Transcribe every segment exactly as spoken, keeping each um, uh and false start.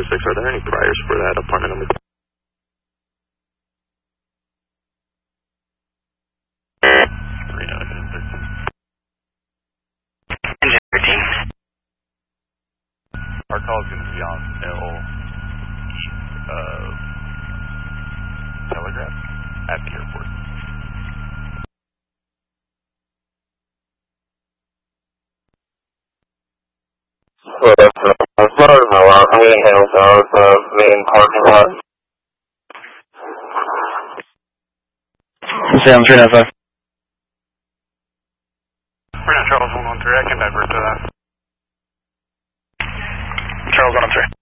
six, are there any priors for that apartment number? Engine thirteen. Our call is going to be on L east of Telegraph at the airport. Well, that's uh, as far as my lot, I'm getting handled out of the main parking lot. Sam three nine five. We're not Charles one one three, I can divert to that. Charles one one three.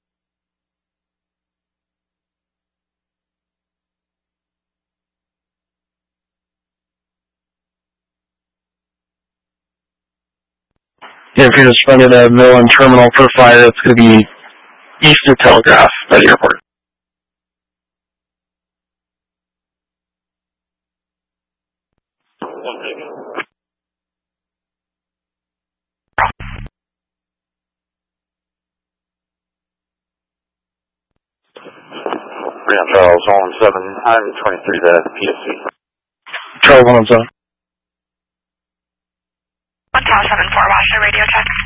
Yeah, if you're just running a mill and terminal per fire, it's going to be east of Telegraph by the airport. Three on Charles one one seven, I'm twenty-three to P S C. Charles one one seven. one Tower seven four, watch the radio check.